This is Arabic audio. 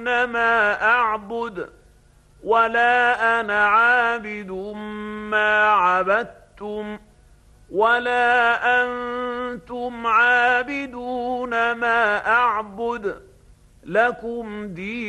ما أعبد ولا أنا عابد ما عبدتم ولا أنتم عابدون ما أعبد لكم دين